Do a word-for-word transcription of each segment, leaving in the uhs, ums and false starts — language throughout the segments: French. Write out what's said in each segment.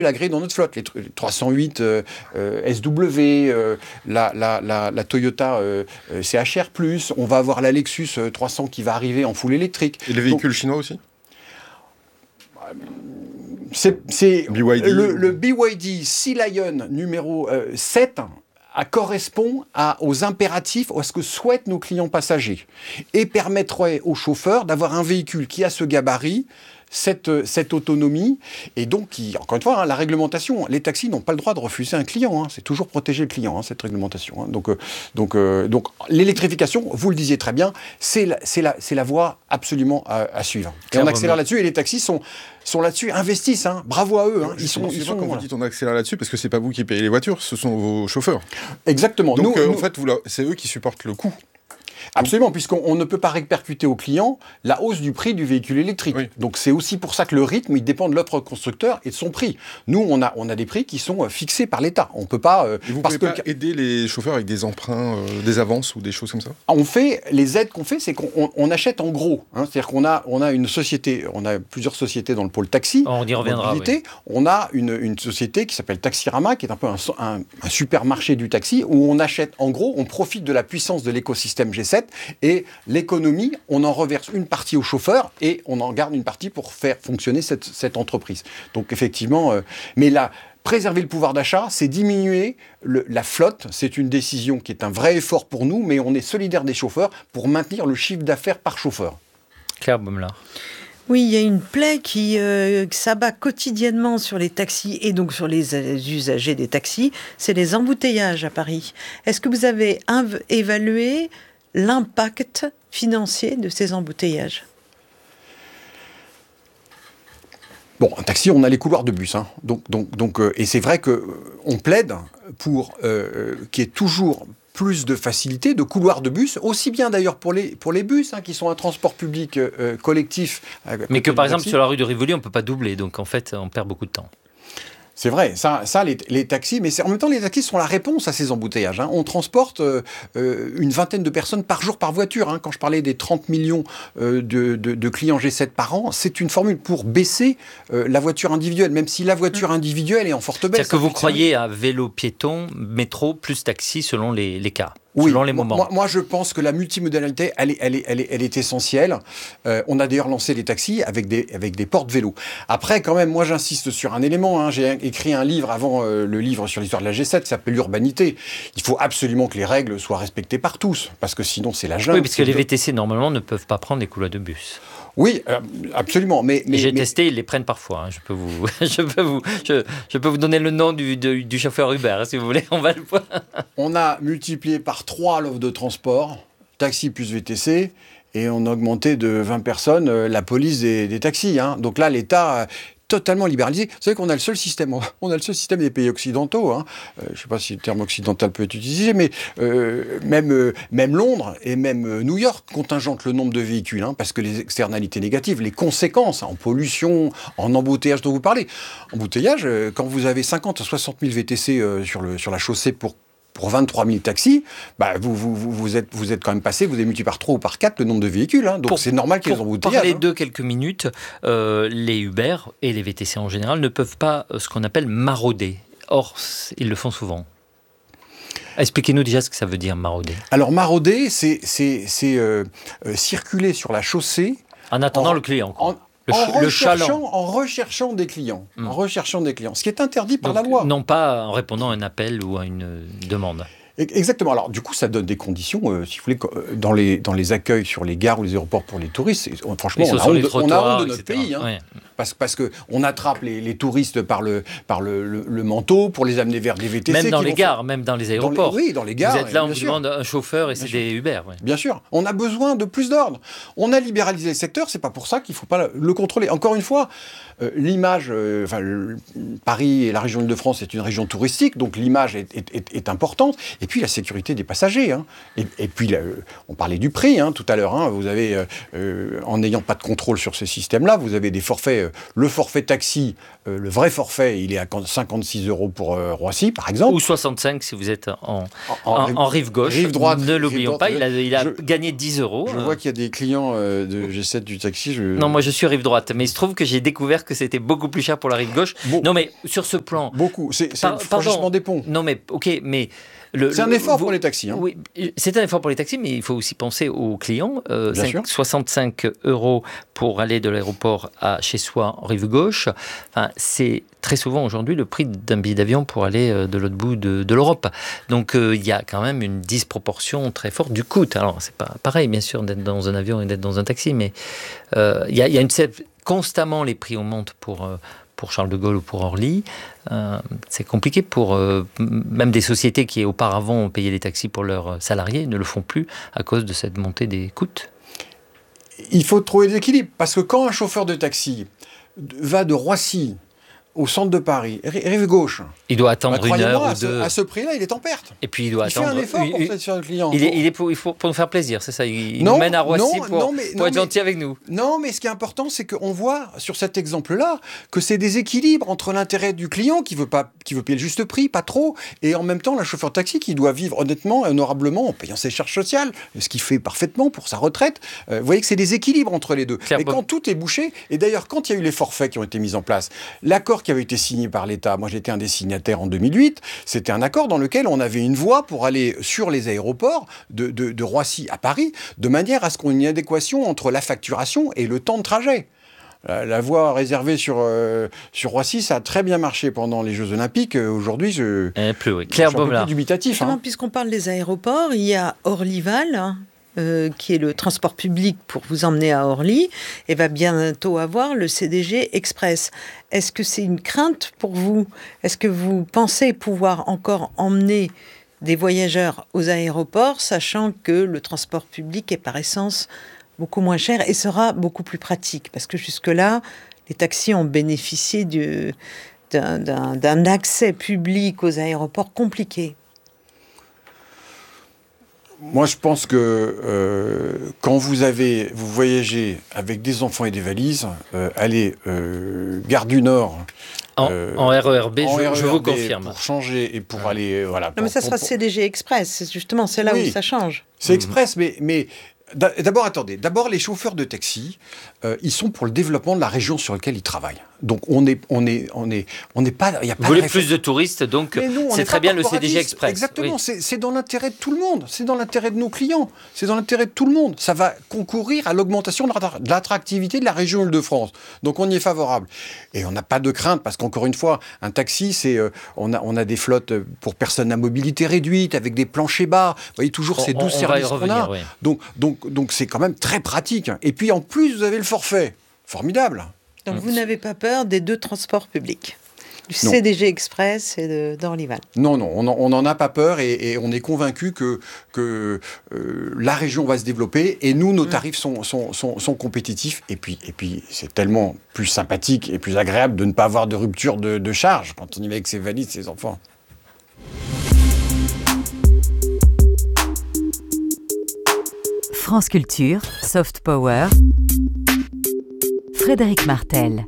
la grille dans notre flotte. Les trois cent huit euh, euh, S W, euh, la, la, la, la Toyota euh, C H R plus, on va avoir la Lexus euh, trois cents qui va arriver en full électrique. Et les véhicules Donc, chinois aussi c'est, c'est B Y D, le, ou... le B Y D Sea Lion numéro euh, sept à, correspond à, aux impératifs, à ce que souhaitent nos clients passagers, et permettrait aux chauffeurs d'avoir un véhicule qui a ce gabarit, Cette, cette autonomie, et donc, qui, encore une fois, hein, la réglementation, les taxis n'ont pas le droit de refuser un client, hein, c'est toujours protéger le client, hein, cette réglementation. Hein. Donc, euh, donc, euh, donc, l'électrification, vous le disiez très bien, c'est la, c'est la, c'est la voie absolument à, à suivre. Et on accélère là-dessus, et les taxis sont, sont là-dessus, investissent, hein, bravo à eux. Hein, ils sont, ils sont, quand voilà. vous dites on accélère là-dessus, parce que c'est pas vous qui payez les voitures, ce sont vos chauffeurs. Exactement. Donc, nous, euh, nous, en fait, vous, c'est eux qui supportent le coût. Absolument, puisqu'on on ne peut pas répercuter aux clients la hausse du prix du véhicule électrique. Oui. Donc c'est aussi pour ça que le rythme, il dépend de l'offre constructeur et de son prix. Nous, on a, on a des prix qui sont fixés par l'État. On peut pas... Euh, et vous parce pouvez que pas aider les chauffeurs avec des emprunts, euh, des avances ou des choses comme ça ? On fait, les aides qu'on fait, c'est qu'on on, on achète en gros. Hein, c'est-à-dire qu'on a, on a une société, on a plusieurs sociétés dans le pôle taxi. On y reviendra, oui. On a une, une société qui s'appelle Taxirama, qui est un peu un, un, un supermarché du taxi, où on achète en gros, on profite de la puissance de l'écosystème G sept et l'économie, on en reverse une partie aux chauffeurs et on en garde une partie pour faire fonctionner cette, cette entreprise. Donc effectivement, euh, mais là, préserver le pouvoir d'achat, c'est diminuer le, la flotte. C'est une décision qui est un vrai effort pour nous, mais on est solidaire des chauffeurs pour maintenir le chiffre d'affaires par chauffeur. Claire Baumlard. Oui, il y a une plaie qui euh, s'abat quotidiennement sur les taxis et donc sur les usagers des taxis, c'est les embouteillages à Paris. Est-ce que vous avez inv- évalué l'impact financier de ces embouteillages? Bon, un taxi, on a les couloirs de bus, hein. donc, donc, donc, euh, et c'est vrai qu'on euh, plaide pour euh, qu'il y ait toujours plus de facilité, de couloirs de bus, aussi bien d'ailleurs pour les, pour les bus, hein, qui sont un transport public euh, collectif. Mais que par exemple, sur la rue de Rivoli, on ne peut pas doubler, donc en fait, on perd beaucoup de temps. C'est vrai, ça, ça les, les taxis, mais c'est, en même temps, les taxis sont la réponse à ces embouteillages. Hein. On transporte euh, une vingtaine de personnes par jour par voiture. Hein. Quand je parlais des trente millions euh, de, de, de clients G sept par an, c'est une formule pour baisser euh, la voiture individuelle, même si la voiture individuelle est en forte baisse. C'est-à-dire que vous croyez à vélo, piéton, métro, plus taxi selon les, les cas? Oui, selon les moments. Moi, moi, je pense que la multimodalité, elle est, elle est, elle est, elle est essentielle. Euh, on a d'ailleurs lancé les taxis avec des, avec des portes vélos. Après, quand même, moi, j'insiste sur un élément. Hein. J'ai écrit un livre avant euh, le livre sur l'histoire de la G sept qui s'appelle l'urbanité. Il faut absolument que les règles soient respectées par tous, parce que sinon, c'est la jungle. Oui, parce que les V T C, normalement, ne peuvent pas prendre les couloirs de bus. Oui, euh, absolument. Mais, mais j'ai mais... testé, ils les prennent parfois. Hein. Je peux vous, je peux vous, je, je peux vous donner le nom du, du, du chauffeur Uber, hein, si vous voulez. On va le voir. On a multiplié par trois l'offre de transport, taxi plus V T C, et on a augmenté de vingt personnes euh, la police des, des taxis. Hein. Donc là, l'État euh, totalement libéralisé. Vous savez qu'on a le seul système, on a le seul système des pays occidentaux. Hein. Euh, je ne sais pas si le terme occidental peut être utilisé, mais euh, même, euh, même Londres et même euh, New York contingentent le nombre de véhicules, hein, parce que les externalités négatives, les conséquences en pollution, en embouteillage dont vous parlez. Embouteillage, euh, quand vous avez cinquante à soixante mille V T C euh, sur, le, sur la chaussée pour Pour vingt-trois mille taxis, bah vous, vous, vous, vous, êtes, vous êtes quand même passé, vous avez multiplié par trois ou par quatre le nombre de véhicules. Hein, donc pour, c'est normal qu'il y ait des embouteillages. Pour parler hein. de quelques minutes, euh, les Uber et les V T C en général ne peuvent pas euh, ce qu'on appelle marauder. Or, ils le font souvent. Expliquez-nous déjà ce que ça veut dire marauder. Alors marauder, c'est, c'est, c'est euh, euh, circuler sur la chaussée. En attendant en, le client. En, Le, en, le recherchant, en recherchant des clients, mmh. en recherchant des clients, ce qui est interdit par Donc, la loi. Non pas en répondant à un appel ou à une demande. Exactement. Alors, du coup, ça donne des conditions, euh, si vous voulez, dans les, dans les accueils sur les gares ou les aéroports pour les touristes. Et, franchement, on a, honte, on a honte de notre pays. Hein, ouais. Parce, parce qu'on attrape les, les touristes par, le, par le, le, le manteau pour les amener vers des V T C. Même dans les gares, faire... même dans les aéroports. Dans les, oui, dans les gares. Vous êtes là, on vous demande un chauffeur et c'est des Uber. Ouais. Bien sûr. On a besoin de plus d'ordre. On a libéralisé le secteur, c'est pas pour ça qu'il ne faut pas le contrôler. Encore une fois, euh, l'image, euh, enfin, le, Paris et la région Île-de-France est une région touristique, donc l'image est, est, est, est importante. Et puis la sécurité des passagers. Hein. Et, et puis, là, on parlait du prix hein, tout à l'heure. Hein. Vous avez, euh, euh, en n'ayant pas de contrôle sur ces systèmes-là, vous avez des forfaits. Euh, le forfait taxi, euh, le vrai forfait, il est à cinquante-six euros pour euh, Roissy, par exemple. Ou soixante-cinq si vous êtes en, en, en, en, en rive gauche. Rive droite. Ne l'oublions pas, il a, il a je, gagné dix euros. Je vois qu'il y a des clients euh, de G sept du taxi. Je... Non, moi je suis rive droite, mais il se trouve que j'ai découvert que c'était beaucoup plus cher pour la rive gauche. Bon, non, mais sur ce plan... Beaucoup, c'est, c'est Par, le franchissement des ponts. Non, mais ok, mais... Le, c'est un le, effort vous, pour les taxis. Hein. Oui, c'est un effort pour les taxis, mais il faut aussi penser aux clients. Euh, Bien sûr. soixante-cinq euros pour aller de l'aéroport à chez soi en rive gauche. Enfin, c'est très souvent aujourd'hui le prix d'un billet d'avion pour aller de l'autre bout de, de l'Europe. Donc euh, il y a quand même une disproportion très forte du coût. Alors c'est pas pareil, bien sûr, d'être dans un avion et d'être dans un taxi, mais euh, il y a, il y a une constamment les prix augmentent pour euh, pour Charles de Gaulle ou pour Orly. Euh, c'est compliqué pour euh, même des sociétés qui auparavant payaient les taxis pour leurs salariés ne le font plus à cause de cette montée des coûts. Il faut trouver l'équilibre parce que quand un chauffeur de taxi va de Roissy au centre de Paris, rive gauche. Il doit attendre bah, une heure à ou ce, deux. À ce prix-là, il est en perte. Et puis il doit il attendre. Il fait un effort pour il, satisfaire le client. Il, est, il est pour, il faut pour nous faire plaisir, c'est ça. Il non, nous mène à Roissy non, pour, non, mais, pour non, être mais, gentil avec nous. Non, mais ce qui est important, c'est qu'on voit sur cet exemple-là que c'est des équilibres entre l'intérêt du client qui veut pas, qui veut payer le juste prix, pas trop, et en même temps le chauffeur de taxi qui doit vivre honnêtement, honorablement, en payant ses charges sociales, ce qu'il fait parfaitement pour sa retraite. Euh, vous voyez que c'est des équilibres entre les deux. Claire, et quand tout est bouché, et d'ailleurs quand il y a eu les forfaits qui ont été mis en place, l'accord qui avait été signé par l'État, moi j'étais un des signataires en deux mille huit, c'était un accord dans lequel on avait une voie pour aller sur les aéroports de, de, de Roissy à Paris, de manière à ce qu'on ait une adéquation entre la facturation et le temps de trajet. La, la voie réservée sur, euh, sur Roissy, ça a très bien marché pendant les Jeux Olympiques. Aujourd'hui, je, eh, plus, oui. Claire je suis un peu plus dubitatif. Hein. Puisqu'on parle des aéroports, il y a Orlyval, hein, euh, qui est le transport public pour vous emmener à Orly, et va bientôt avoir le C D G Express. Est-ce que c'est une crainte pour vous ? Est-ce que vous pensez pouvoir encore emmener des voyageurs aux aéroports, sachant que le transport public est par essence beaucoup moins cher et sera beaucoup plus pratique ? Parce que jusque-là, les taxis ont bénéficié du, d'un, d'un, d'un accès public aux aéroports compliqué. Moi, je pense que euh, quand vous avez, vous voyagez avec des enfants et des valises, euh, allez euh, Gare du Nord. Euh, en, en R E R B, en je, R E R B je vous confirme. Pour changer et pour aller, euh, voilà. Non, pour, mais ça pour, sera pour... C D G Express. C'est justement, c'est là oui, où ça change. C'est express, mais mais. D'abord, attendez. D'abord, les chauffeurs de taxi, euh, ils sont pour le développement de la région sur laquelle ils travaillent. Donc, on est, on est, on est, on n'est pas. Y a pas Vous voulez de plus de touristes, donc nous, c'est très bien le C D G Express. Exactement. Oui. C'est, c'est dans l'intérêt de tout le monde. C'est dans l'intérêt de nos clients. C'est dans l'intérêt de tout le monde. Ça va concourir à l'augmentation de l'attractivité de la région Île-de-France. Donc, on y est favorable. Et on n'a pas de crainte parce qu'encore une fois, un taxi, c'est, euh, on a, on a des flottes pour personnes à mobilité réduite avec des planchers bas. Vous voyez toujours on, ces douze services qu'on a. Oui. Donc, donc, donc, c'est quand même très pratique. Et puis, en plus, vous avez le forfait. Formidable. Donc, vous n'avez pas peur des deux transports publics, du non. C D G Express et de, d'Orlyval? Non, non, on n'en a pas peur et, et on est convaincu que, que euh, la région va se développer et nous, nos tarifs sont, sont, sont, sont compétitifs. Et puis, et puis, c'est tellement plus sympathique et plus agréable de ne pas avoir de rupture de, de charge quand on y va avec ses valises, ses enfants. France Culture, Soft Power, Frédéric Martel.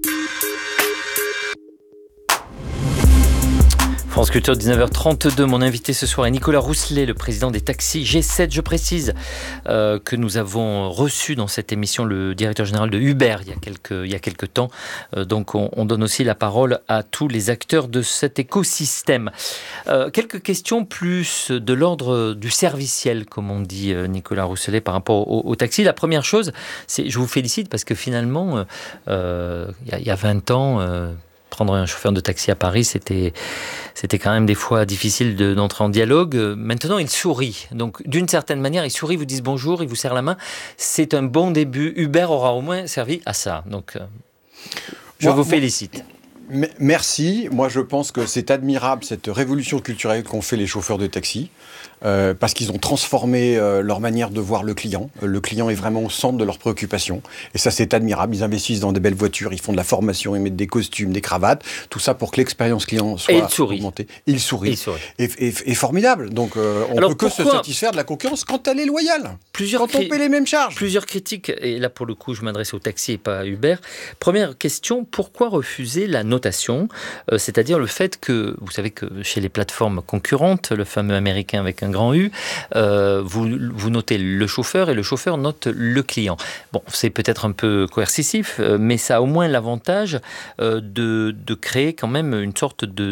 France Culture, dix-neuf heures trente-deux. Mon invité ce soir est Nicolas Rousselet, le président des taxis G sept. Je précise euh, que nous avons reçu dans cette émission le directeur général de Uber il y a quelques, il y a quelques temps. Euh, donc on, on donne aussi la parole à tous les acteurs de cet écosystème. Euh, quelques questions plus de l'ordre du serviciel, comme on dit Nicolas Rousselet, par rapport au, au taxi. La première chose, c'est, je vous félicite parce que finalement, euh, il, y a, il y a vingt ans... Euh, prendre un chauffeur de taxi à Paris, c'était, c'était quand même des fois difficile de, d'entrer en dialogue. Maintenant, il sourit. Donc, d'une certaine manière, il sourit, vous dit bonjour, il vous serre la main. C'est un bon début. Uber aura au moins servi à ça. Donc, euh, je moi, vous félicite. M- Merci. Moi, je pense que c'est admirable cette révolution culturelle qu'ont fait les chauffeurs de taxi, euh, parce qu'ils ont transformé euh, leur manière de voir le client. Euh, Le client est vraiment au centre de leurs préoccupations. Et ça, c'est admirable. Ils investissent dans des belles voitures, ils font de la formation, ils mettent des costumes, des cravates, tout ça pour que l'expérience client soit Et il sourit. augmentée. Il sourit. Et il sourit. Et, et- et formidable. Donc, euh, on Alors, peut que se pourquoi- satisfaire de la concurrence quand elle est loyale. Plusieurs Quand on cri- paie les mêmes charges. Plusieurs critiques, et là pour le coup je m'adresse au taxi et pas à Uber. Première question, pourquoi refuser la notation ? Euh, C'est-à-dire le fait que, vous savez que chez les plateformes concurrentes, le fameux américain avec un grand U, euh, vous, vous notez le chauffeur et le chauffeur note le client. Bon, c'est peut-être un peu coercitif, euh, mais ça a au moins l'avantage euh, de, de créer quand même une sorte de,